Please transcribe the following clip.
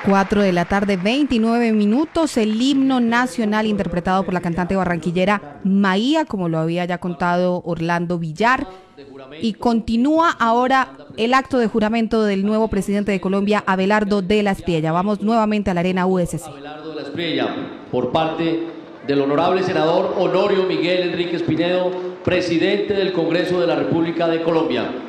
4 de la tarde, 29 minutos, el himno nacional interpretado por la cantante barranquillera Maía, como lo había ya contado Orlando Villar. Y continúa ahora el acto de juramento del nuevo presidente de Colombia, Abelardo de la Espriella. Vamos nuevamente a la arena USC. Abelardo de la Espriella, por parte del honorable senador Honorio Miguel Enríquez Pinedo, presidente del Congreso de la República de Colombia.